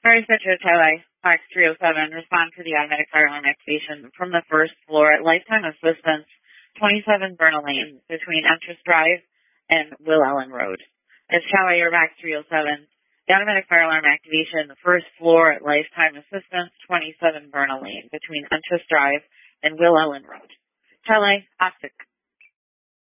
Fire Dispatcher Tele, Fox 307, respond to the automatic fire alarm activation from the first floor at Lifetime Assistance, 27 Burnham Lane, between Entrance Drive and Will Allen Road. It's Tele, your Fox 307. The automatic fire alarm activation, the first floor at Lifetime Assistance, 27 Burnham Lane, between Entrance Drive and Will Allen Road. Tele, Optic.